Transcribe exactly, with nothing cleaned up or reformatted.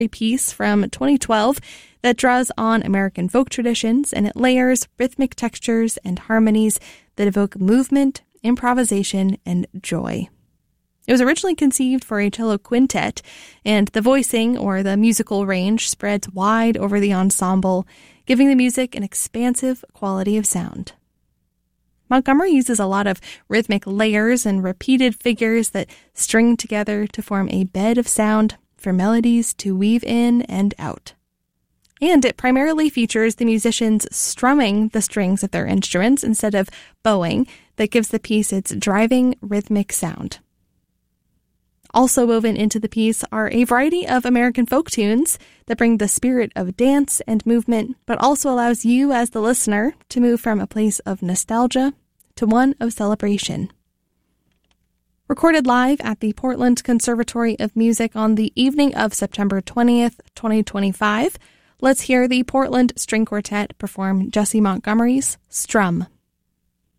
a piece from twenty twelve that draws on American folk traditions, and it layers rhythmic textures and harmonies that evoke movement, improvisation, and joy. It was originally conceived for a cello quintet, and the voicing, or the musical range, spreads wide over the ensemble, giving the music an expansive quality of sound. Montgomery uses a lot of rhythmic layers and repeated figures that string together to form a bed of sound for melodies to weave in and out. And it primarily features the musicians strumming the strings of their instruments instead of bowing that gives the piece its driving, rhythmic sound. Also woven into the piece are a variety of American folk tunes that bring the spirit of dance and movement, but also allows you as the listener to move from a place of nostalgia to one of celebration. Recorded live at the Portland Conservatory of Music on the evening of September twentieth, twenty twenty-five, let's hear the Portland String Quartet perform Jessie Montgomery's Strum.